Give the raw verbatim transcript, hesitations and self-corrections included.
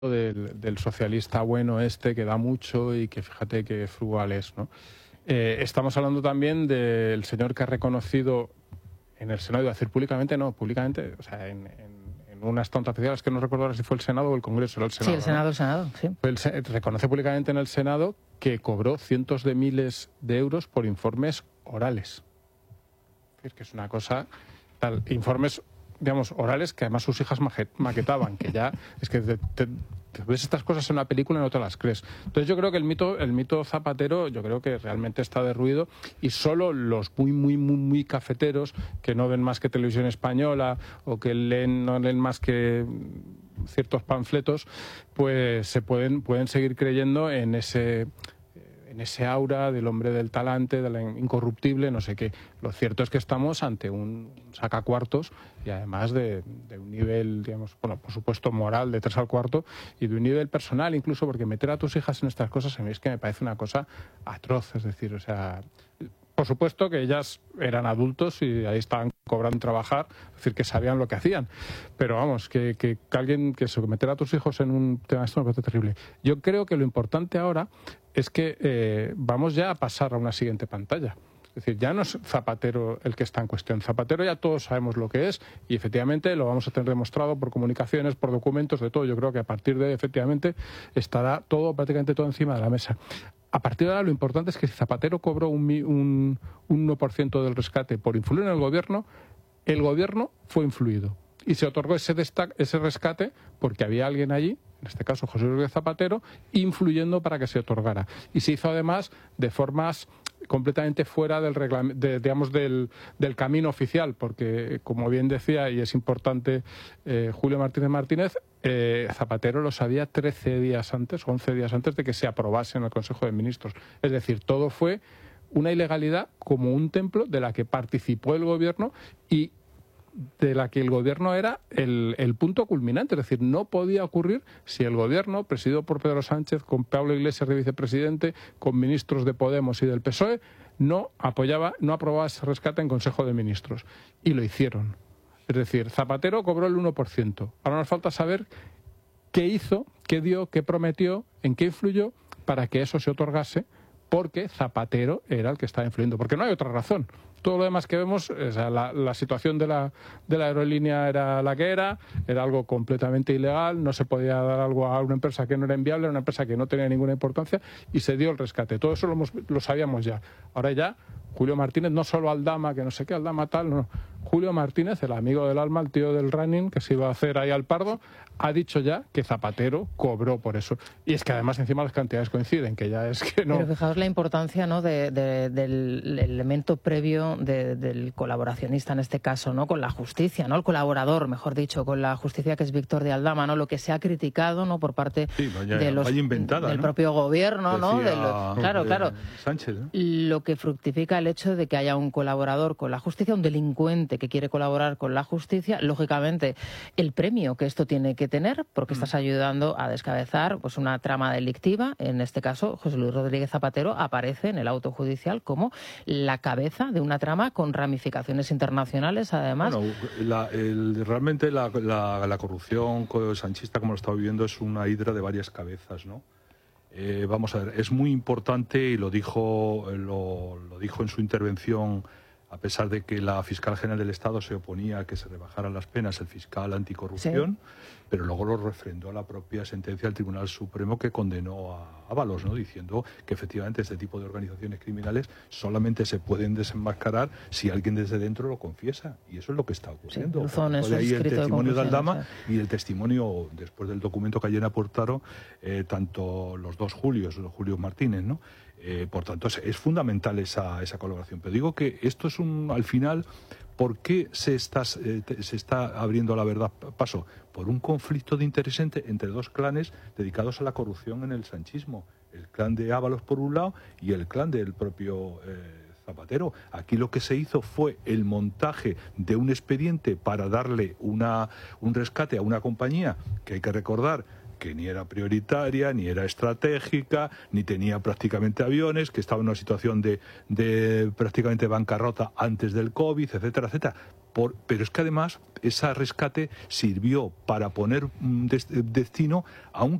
Del, del socialista bueno este que da mucho y que fíjate que frugal es, ¿no? Eh, estamos hablando también del señor que ha reconocido en el Senado, iba a decir públicamente, no, públicamente, o sea, en, en, en unas tontas oficiales, que no recuerdo ahora si fue el Senado o el Congreso, era el Senado. Sí, el Senado, ¿no? el Senado, sí. El, reconoce públicamente en el Senado que cobró cientos de miles de euros por informes orales. Es decir, que es una cosa, tal, informes, digamos, orales que además sus hijas maquetaban, que ya es que te, te, te ves estas cosas en una película y no te las crees. Entonces yo creo que el mito, el mito Zapatero, yo creo que realmente está derruido y solo los muy, muy, muy, muy cafeteros que no ven más que televisión española o que leen, no leen más que ciertos panfletos, pues se pueden, pueden seguir creyendo en ese... en ese aura del hombre del talante, del incorruptible, no sé qué. Lo cierto es que estamos ante un sacacuartos y además de, de un nivel, digamos, bueno, por supuesto moral de tres al cuarto y de un nivel personal incluso, porque meter a tus hijas en estas cosas a mí es que me parece una cosa atroz, es decir, o sea... Por supuesto que ellas eran adultos y ahí estaban cobrando trabajar, es decir, que sabían lo que hacían. Pero vamos, que, que, que alguien que se meter a tus hijos en un tema, esto me parece terrible. Yo creo que lo importante ahora es que eh, vamos ya a pasar a una siguiente pantalla. Es decir, ya no es Zapatero el que está en cuestión. Zapatero ya todos sabemos lo que es y efectivamente lo vamos a tener demostrado por comunicaciones, por documentos, de todo. Yo creo que a partir de efectivamente estará todo, prácticamente todo encima de la mesa. A partir de ahora lo importante es que si Zapatero cobró un, un, un uno por ciento del rescate por influir en el gobierno, el gobierno fue influido. Y se otorgó ese, destac, ese rescate porque había alguien allí, en este caso José Luis Zapatero, influyendo para que se otorgara. Y se hizo además de formas completamente fuera del, de, digamos, del, del camino oficial, porque, como bien decía, y es importante, eh, Julio Martínez Martínez, eh, Zapatero lo sabía trece días antes, o once días antes de que se aprobase en el Consejo de Ministros. Es decir, todo fue una ilegalidad como un templo de la que participó el gobierno y de la que el gobierno era el, el punto culminante. Es decir, no podía ocurrir si el gobierno, presidido por Pedro Sánchez, con Pablo Iglesias de vicepresidente, con ministros de Podemos y del P S O E, no apoyaba, no aprobaba ese rescate en Consejo de Ministros. Y lo hicieron. Es decir, Zapatero cobró el uno por ciento. Ahora nos falta saber qué hizo, qué dio, qué prometió, en qué influyó para que eso se otorgase, porque Zapatero era el que estaba influyendo. Porque no hay otra razón. Todo lo demás que vemos, o sea, la, la situación de la, de la aerolínea era la que era, era algo completamente ilegal, no se podía dar algo a una empresa que no era inviable, era una empresa que no tenía ninguna importancia y se dio el rescate. Todo eso lo, hemos, lo sabíamos ya. Ahora ya, Julio Martínez, no solo Aldama, que no sé qué, Aldama tal, no. Julio Martínez, el amigo del alma, el tío del running, que se iba a hacer ahí al Pardo, ha dicho ya que Zapatero cobró por eso. Y es que además encima las cantidades coinciden, que ya es que no... Pero fijaos la importancia, ¿no?, de, de, del elemento previo de, del colaboracionista en este caso, ¿no?, con la justicia, ¿no?, el colaborador, mejor dicho, con la justicia, que es Víctor de Aldama, ¿no?, lo que se ha criticado, ¿no?, por parte sí, vaya, de los, vaya inventada, del ¿no?, propio gobierno, ¿no?, decía, de lo, claro, claro, Sánchez, ¿no?, lo que fructifica el hecho de que haya un colaborador con la justicia, un delincuente que quiere colaborar con la justicia, lógicamente el premio que esto tiene que tener, porque estás ayudando a descabezar pues una trama delictiva. En este caso, José Luis Rodríguez Zapatero aparece en el auto judicial como la cabeza de una trama con ramificaciones internacionales, además. Bueno, la, el, realmente la, la, la corrupción sanchista, como lo está viviendo, es una hidra de varias cabezas, ¿no? Eh, vamos a ver, es muy importante, y lo dijo, lo, lo dijo en su intervención, a pesar de que la fiscal general del Estado se oponía a que se rebajaran las penas, el fiscal anticorrupción, sí, pero luego lo refrendó la propia sentencia del Tribunal Supremo, que condenó a Ábalos, ¿no?, diciendo que efectivamente este tipo de organizaciones criminales solamente se pueden desenmascarar si alguien desde dentro lo confiesa, y eso es lo que está ocurriendo. Sí, por de ahí el testimonio de, de Aldama, sí, y el testimonio, después del documento que ayer aportaron, eh, tanto los dos Julios, los Julio Martínez, ¿no? Eh, por tanto, es, es fundamental esa, esa colaboración. Pero digo que esto es un, al final, ¿por qué se está, eh, se está abriendo la verdad paso? Por un conflicto de intereses entre, entre dos clanes dedicados a la corrupción en el sanchismo. El clan de Ábalos por un lado y el clan del propio eh, Zapatero. Aquí lo que se hizo fue el montaje de un expediente para darle una, un rescate a una compañía que, hay que recordar, que ni era prioritaria, ni era estratégica, ni tenía prácticamente aviones, que estaba en una situación de, de prácticamente bancarrota antes del COVID, etcétera, etcétera. Por, pero es que además ese rescate sirvió para poner un destino a un